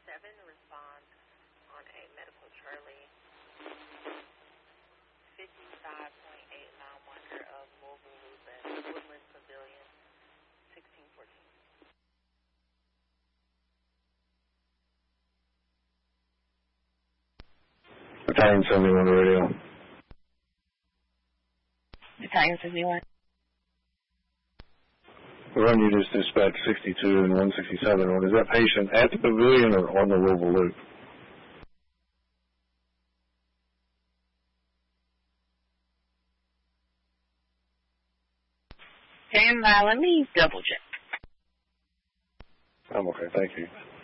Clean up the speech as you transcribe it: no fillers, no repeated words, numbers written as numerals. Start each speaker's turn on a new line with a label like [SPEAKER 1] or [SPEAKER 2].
[SPEAKER 1] respond on a medical Charlie 55.891 of Louisville Loop at Woodland Pavilion, 1614.
[SPEAKER 2] Battalion 71 radio.
[SPEAKER 3] Battalion 71.
[SPEAKER 2] Run units dispatch 62 and 167. Is that patient at the pavilion or on the Louisville Loop?
[SPEAKER 3] Stand by. Let me double check.
[SPEAKER 2] I'm okay. Thank you.